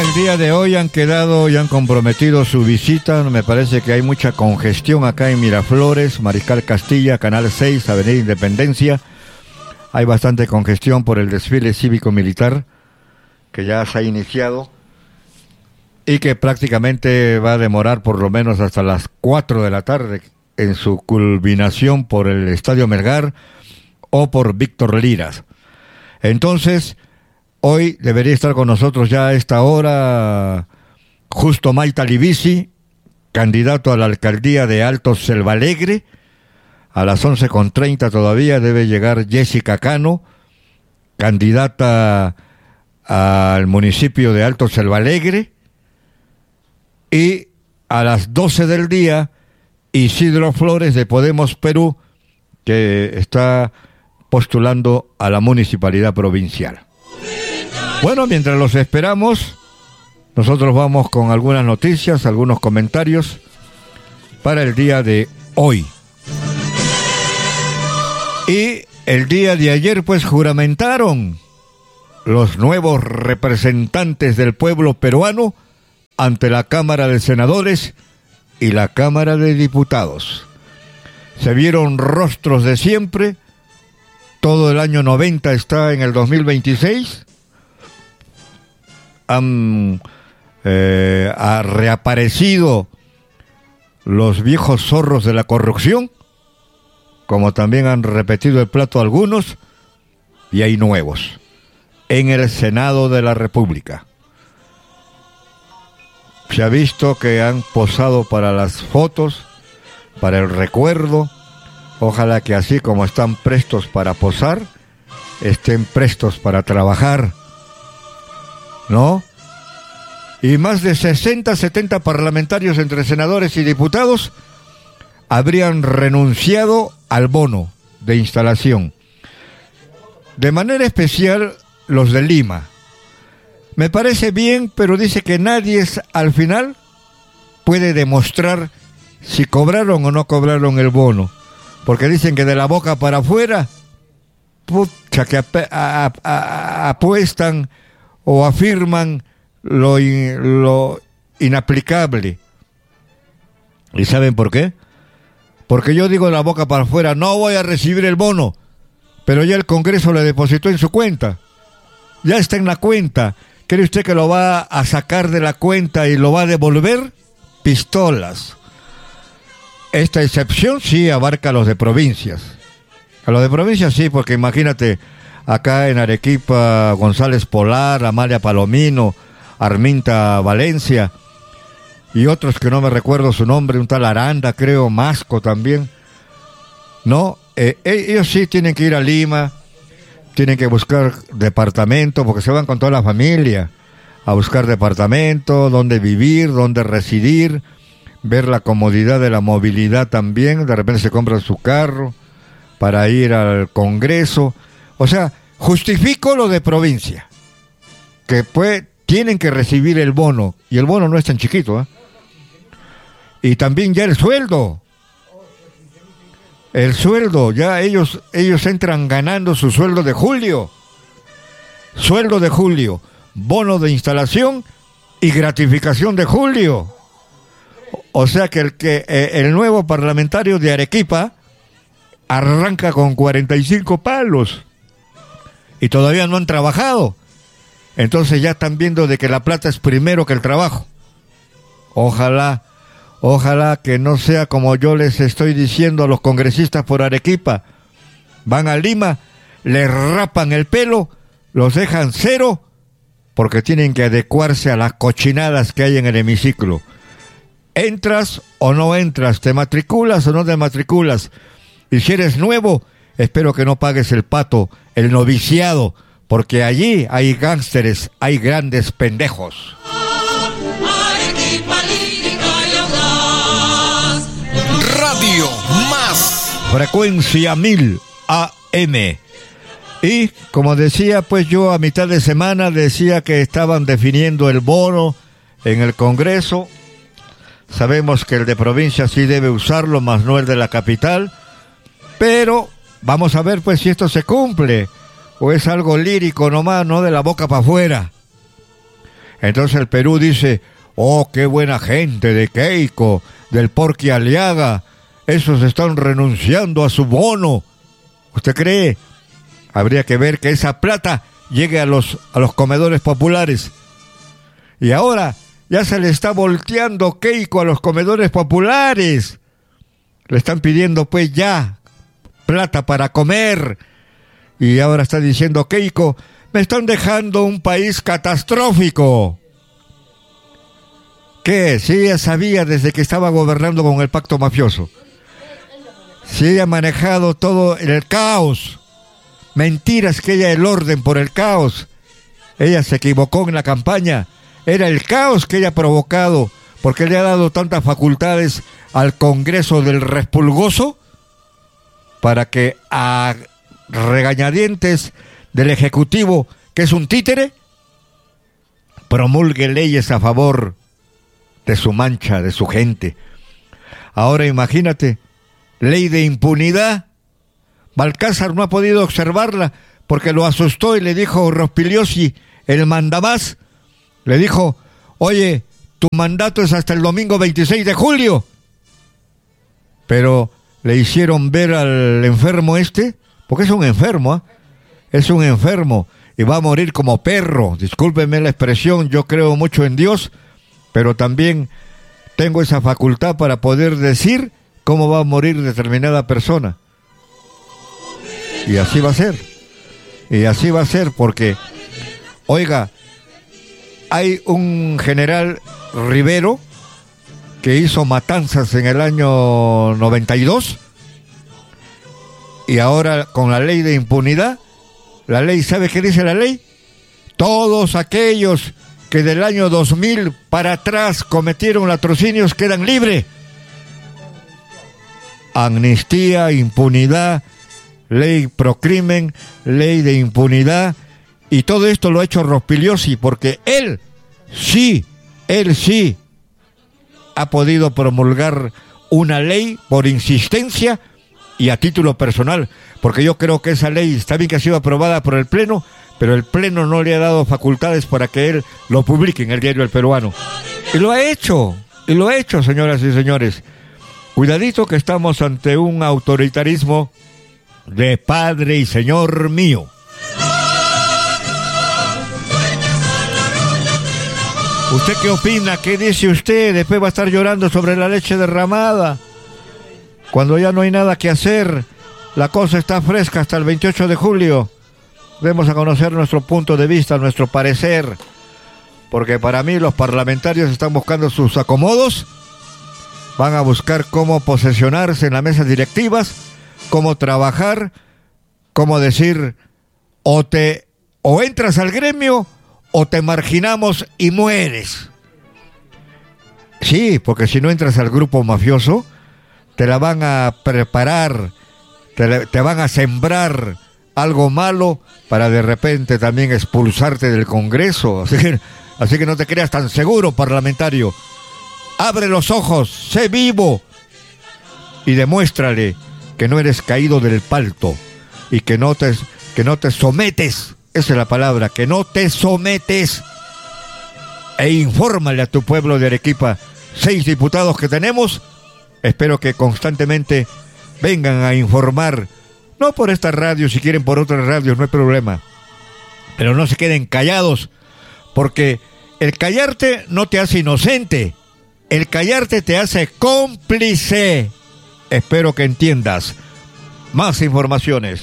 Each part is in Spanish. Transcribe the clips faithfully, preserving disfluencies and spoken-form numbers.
el día de hoy han quedado y han comprometido su visita. Me parece que hay mucha congestión acá en Miraflores, Mariscal Castilla, Canal seis, Avenida Independencia. Hay bastante congestión por el desfile cívico-militar que ya se ha iniciado y que prácticamente va a demorar por lo menos hasta las cuatro de la tarde en su culminación por el Estadio Melgar o por Víctor Liras. Entonces, hoy debería estar con nosotros ya a esta hora Justo Maita Libisi, candidato a la alcaldía de Alto Selvalegre. A las once con treinta todavía debe llegar Jessica Cano, candidata al municipio de Alto Selvalegre. Y a las doce del día, Isidro Flores de Podemos Perú, que está postulando a la municipalidad provincial. Bueno, mientras los esperamos, nosotros vamos con algunas noticias, algunos comentarios para el día de hoy. Y el día de ayer, pues, juramentaron los nuevos representantes del pueblo peruano ante la Cámara de Senadores y la Cámara de Diputados. Se vieron rostros de siempre. Todo el año noventa está en el dos mil veintiséis. Han eh, ha reaparecido los viejos zorros de la corrupción, como también han repetido el plato algunos, y hay nuevos en el Senado de la República. Se ha visto que han posado para las fotos, para el recuerdo. Ojalá que así como están prestos para posar, estén prestos para trabajar, ¿no? Y más de sesenta, setenta parlamentarios entre senadores y diputados habrían renunciado al bono de instalación. De manera especial los de Lima. Me parece bien, pero dice que nadie es, al final puede demostrar si cobraron o no cobraron el bono. Porque dicen que de la boca para afuera, pucha, que ap- a- a- apuestan o afirman lo, in- lo inaplicable. ¿Y saben por qué? Porque yo digo de la boca para afuera, no voy a recibir el bono, pero ya el Congreso le depositó en su cuenta. Ya está en la cuenta. ¿Cree usted que lo va a sacar de la cuenta y lo va a devolver? Pistolas. Esta excepción sí abarca a los de provincias. A los de provincias sí, porque imagínate, acá en Arequipa, González Polar, Amalia Palomino, Arminta Valencia, y otros que no me recuerdo su nombre, un tal Aranda, creo, Masco también. No, eh, ellos sí tienen que ir a Lima, tienen que buscar departamento, porque se van con toda la familia a buscar departamento, dónde vivir, dónde residir, ver la comodidad de la movilidad también. De repente se compran su carro para ir al Congreso. O sea, justifico lo de provincia, que pues tienen que recibir el bono, y el bono no es tan chiquito, ¿eh? Y también ya el sueldo. El sueldo, ya ellos, ellos entran ganando su sueldo de julio. Sueldo de julio, bono de instalación y gratificación de julio. O sea que el, que, eh, el nuevo parlamentario de Arequipa arranca con cuarenta y cinco palos y todavía no han trabajado. Entonces ya están viendo de que la plata es primero que el trabajo. Ojalá, ojalá que no sea como yo les estoy diciendo a los congresistas por Arequipa. Van a Lima, les rapan el pelo, los dejan cero, porque tienen que adecuarse a las cochinadas que hay en el hemiciclo. ¿Entras o no entras? ¿Te matriculas o no te matriculas? Y si eres nuevo, espero que no pagues el pato, el noviciado, porque allí hay gángsteres, hay grandes pendejos. Radio Más. Frecuencia mil A M. Y, como decía, pues yo a mitad de semana decía que estaban definiendo el bono en el Congreso. Sabemos que el de provincia sí debe usarlo, más no el de la capital. Pero vamos a ver pues si esto se cumple o es algo lírico nomás, no de la boca para afuera. Entonces el Perú dice, oh, qué buena gente de Keiko, del Porqui Aliaga, esos están renunciando a su bono. ¿Usted cree? Habría que ver que esa plata llegue a los, a los comedores populares. Y ahora ya se le está volteando Keiko a los comedores populares. Le están pidiendo pues ya plata para comer. Y ahora está diciendo Keiko, me están dejando un país catastrófico. ¿Qué? Si ella sabía desde que estaba gobernando con el pacto mafioso. Si ella ha manejado todo el caos. Mentiras que ella el orden por el caos. Ella se equivocó en la campaña. Era el caos que ella ha provocado porque le ha dado tantas facultades al Congreso del Respulgoso para que a regañadientes del Ejecutivo, que es un títere, promulgue leyes a favor de su mancha, de su gente. Ahora imagínate, ley de impunidad. Balcázar no ha podido observarla porque lo asustó y le dijo Rospigliosi, el mandamás, le dijo, oye, tu mandato es hasta el domingo veintiséis de julio. Pero le hicieron ver al enfermo este, porque es un enfermo, ¿eh? Es un enfermo y va a morir como perro. Discúlpeme la expresión, yo creo mucho en Dios, pero también tengo esa facultad para poder decir cómo va a morir determinada persona. Y así va a ser. Y así va a ser porque, oiga, hay un general Rivero que hizo matanzas en el año noventa y dos y ahora con la ley de impunidad, la ley, ¿sabe qué dice la ley? Todos aquellos que del año dos mil para atrás cometieron latrocinios quedan libres. Amnistía, impunidad, ley procrimen, ley de impunidad, y todo esto lo ha hecho Rospigliosi porque él sí, él sí ha podido promulgar una ley por insistencia y a título personal, porque yo creo que esa ley está bien que ha sido aprobada por el Pleno, pero el Pleno no le ha dado facultades para que él lo publique en el diario El Peruano. Y lo ha hecho, y lo ha hecho, señoras y señores. Cuidadito que estamos ante un autoritarismo de padre y señor mío. ¿Usted qué opina? ¿Qué dice usted? Después va a estar llorando sobre la leche derramada. Cuando ya no hay nada que hacer, la cosa está fresca hasta el veintiocho de julio. Demos a conocer nuestro punto de vista, nuestro parecer. Porque para mí los parlamentarios están buscando sus acomodos. Van a buscar cómo posesionarse en las mesas directivas, cómo trabajar, cómo decir, o te o entras al gremio o te marginamos y mueres. Sí, porque si no entras al grupo mafioso, te la van a preparar, te, te van a sembrar algo malo para de repente también expulsarte del Congreso. Así que, así que no te creas tan seguro, parlamentario. Abre los ojos, sé vivo y demuéstrale que no eres caído del palto y que no te, que no te sometes, esa es la palabra, que no te sometes, e infórmale a tu pueblo de Arequipa, seis diputados que tenemos, espero que constantemente vengan a informar, no por esta radio, si quieren por otras radios, no hay problema, pero no se queden callados, porque el callarte no te hace inocente, el callarte te hace cómplice. Espero que entiendas. Más informaciones.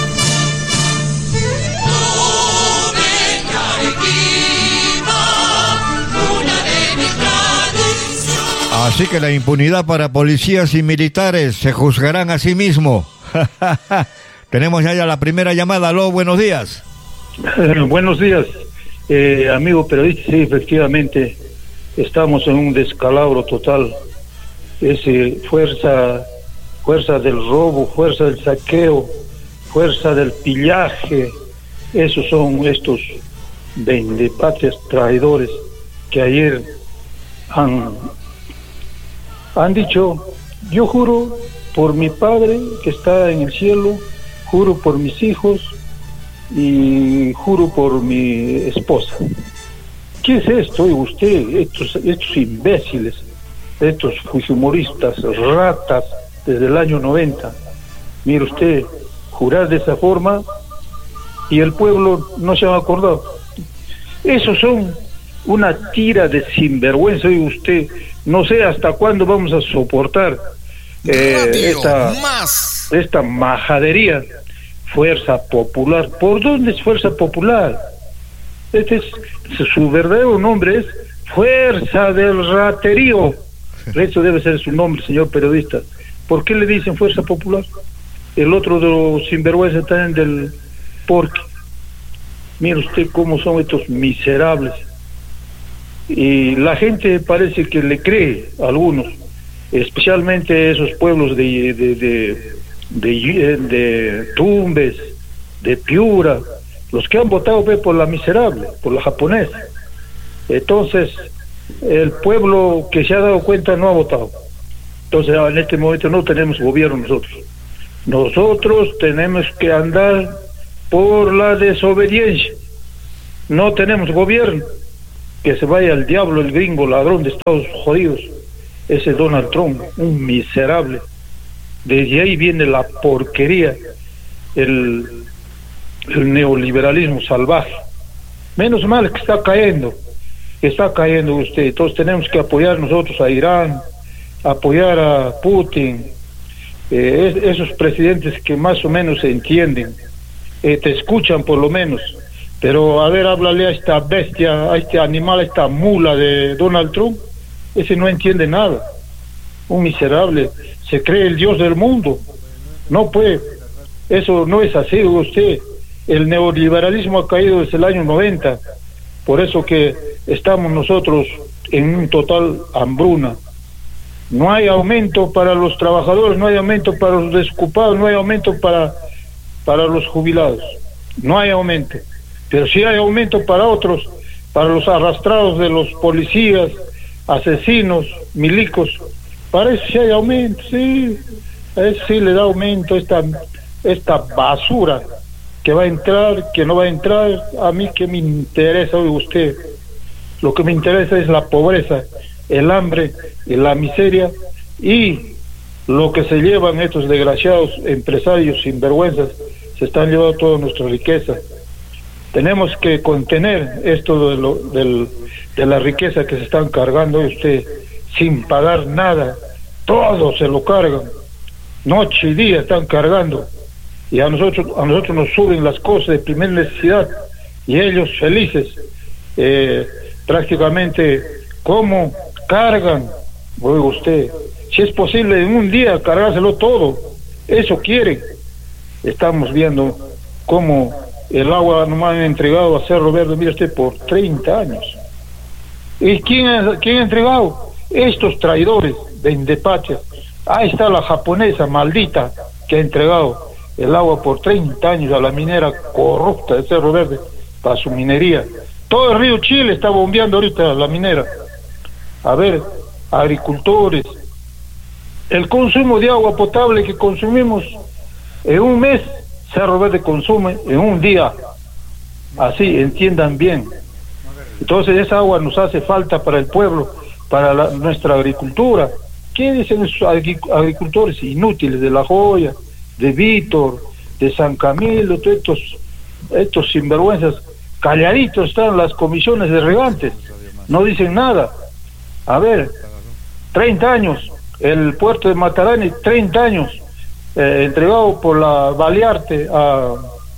Así que la impunidad para policías y militares se juzgarán a sí mismos. Tenemos ya, ya la primera llamada. Aló, buenos días. Eh, buenos días, eh, amigo periodista. Sí, efectivamente, estamos en un descalabro total. Es eh, fuerza, fuerza del robo, fuerza del saqueo, fuerza del pillaje. Esos son estos vendepatrias traidores que ayer han, han dicho: yo juro por mi padre que está en el cielo, juro por mis hijos y juro por mi esposa. ¿Qué es esto, oiga usted? Estos, estos imbéciles, estos fujimoristas, ratas, desde el año noventa. Mire usted, jurar de esa forma y el pueblo no se ha acordado. Esos son una tira de sinvergüenza, oiga usted. No sé hasta cuándo vamos a soportar eh, esta, más. esta majadería. Fuerza Popular. ¿Por dónde es Fuerza Popular? Este es, su verdadero nombre es Fuerza del Raterío. Eso debe ser su nombre, señor periodista. ¿Por qué le dicen Fuerza Popular? El otro de los sinvergüenza también del Porqui. Mire usted cómo son estos miserables. Y la gente parece que le cree a algunos, especialmente esos pueblos de de, de, de, de Tumbes, de Piura, los que han votado pues, por la miserable, por la japonesa. Entonces, el pueblo que se ha dado cuenta no ha votado. Entonces, en este momento no tenemos gobierno nosotros. Nosotros tenemos que andar por la desobediencia. No tenemos gobierno. Que se vaya al diablo el gringo ladrón de Estados jodidos, ese Donald Trump, un miserable. Desde ahí viene la porquería, el, el neoliberalismo salvaje. Menos mal que está cayendo, que está cayendo usted. Entonces tenemos que apoyar nosotros a Irán, apoyar a Putin, eh, esos presidentes que más o menos se entienden, eh, te escuchan por lo menos. Pero a ver, háblale a esta bestia, a este animal, a esta mula de Donald Trump. Ese no entiende nada. Un miserable. Se cree el Dios del mundo. No puede. Eso no es así, usted. El neoliberalismo ha caído desde el año noventa. Por eso que estamos nosotros en un total hambruna. No hay aumento para los trabajadores, no hay aumento para los desocupados, no hay aumento para, para los jubilados. No hay aumento. Pero sí hay aumento para otros, para los arrastrados de los policías, asesinos, milicos. Para eso sí hay aumento, sí. A eso sí le da aumento esta, esta basura que va a entrar, que no va a entrar. A mí que me interesa, oiga usted. Lo que me interesa es la pobreza, el hambre, la miseria y lo que se llevan estos desgraciados empresarios sinvergüenzas. Se están llevando toda nuestra riqueza. Tenemos que contener esto de, lo, del, de la riqueza que se están cargando usted sin pagar nada. Todo se lo cargan. Noche y día están cargando. Y a nosotros, a nosotros nos suben las cosas de primera necesidad. Y ellos felices. Eh, prácticamente, ¿cómo cargan? Oiga usted, si es posible en un día cargárselo todo. Eso quieren. Estamos viendo cómo el agua no me han entregado a Cerro Verde, mire usted, por treinta años. ¿Y quién ha, quién ha entregado? Estos traidores de Indepatria. Ahí está la japonesa maldita que ha entregado el agua por treinta años a la minera corrupta de Cerro Verde para su minería. Todo el río Chile está bombeando ahorita la minera. A ver, agricultores, el consumo de agua potable que consumimos en un mes, Cerro Verde consume en un día. Así, entiendan bien. Entonces esa agua nos hace falta para el pueblo, para la, nuestra agricultura. ¿Qué dicen esos agricultores inútiles de La Joya, de Vítor, de San Camilo, todos estos, estos sinvergüenzas? Calladitos están las comisiones de regantes, no dicen nada. A ver, treinta años, el puerto de Matarani, treinta años, Eh, entregado por la Balearte a,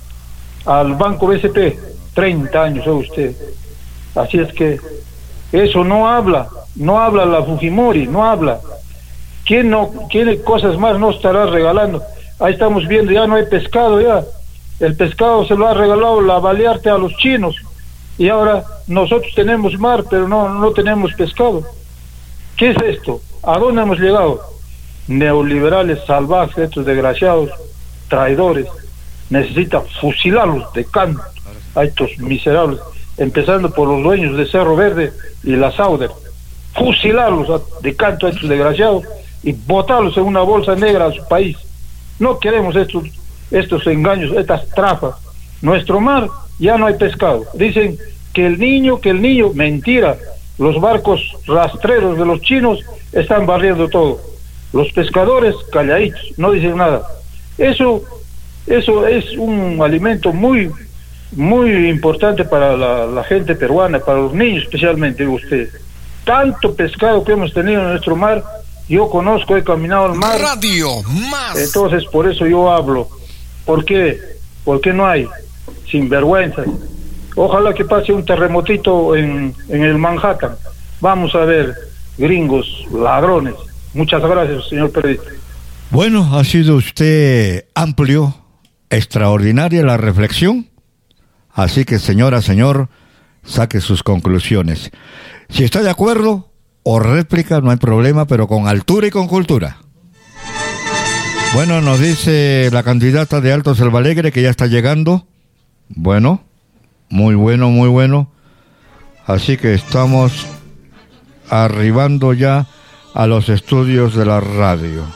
al Banco B C P, treinta años, ¿sabe usted? Así es que eso no habla, no habla la Fujimori, no habla. ¿Quién no, quién cosas más no estará regalando? Ahí estamos viendo, ya no hay pescado, ya. El pescado se lo ha regalado la Balearte a los chinos y ahora nosotros tenemos mar, pero no, no tenemos pescado. ¿Qué es esto? ¿A dónde hemos llegado? Neoliberales salvajes, estos desgraciados, traidores. Necesita fusilarlos de canto a estos miserables, empezando por los dueños de Cerro Verde y la Sauder. Fusilarlos de canto a estos desgraciados y botarlos en una bolsa negra a su país. No queremos estos, estos engaños, estas trafas. Nuestro mar ya no hay pescado. Dicen que el niño, que el niño, mentira. Los barcos rastreros de los chinos están barriendo todo. Los pescadores calladitos, no dicen nada. Eso, eso es un alimento muy, muy importante para la, la gente peruana, para los niños especialmente, usted. Tanto pescado que hemos tenido en nuestro mar, yo conozco, he caminado al mar. Radio Más. Entonces, por eso yo hablo. ¿Por qué? Porque no hay sinvergüenzas. Ojalá que pase un terremotito en, en el Manhattan. Vamos a ver, gringos, ladrones. Muchas gracias, señor periodista. Bueno, ha sido usted amplio, extraordinaria la reflexión. Así que, señora, señor, saque sus conclusiones. Si está de acuerdo o réplica, no hay problema, pero con altura y con cultura. Bueno, nos dice la candidata de Alto Selva Alegre que ya está llegando. Bueno, muy bueno, muy bueno. Así que estamos arribando ya a los estudios de la radio.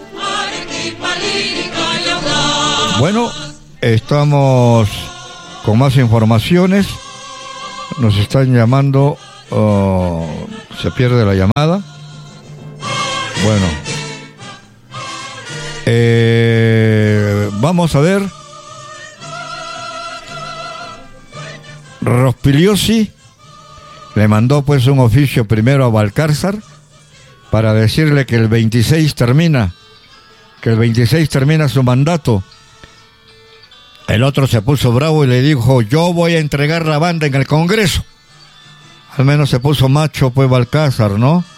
Bueno, estamos con más informaciones. Nos están llamando. Oh, se pierde la llamada. Bueno, eh, vamos a ver. Rospigliosi le mandó pues un oficio primero a Valcárcel para decirle que el veintiséis termina, que el veintiséis termina su mandato. El otro se puso bravo y le dijo: yo voy a entregar la banda en el Congreso. Al menos se puso macho pues Valcárcel, ¿no?